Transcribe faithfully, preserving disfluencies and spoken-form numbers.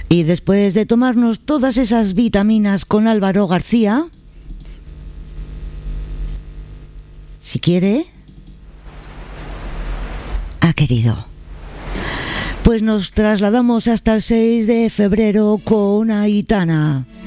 Y después de tomarnos todas esas vitaminas con Álvaro García, si quiere, ha querido. Pues nos trasladamos hasta el seis de febrero con Aitana.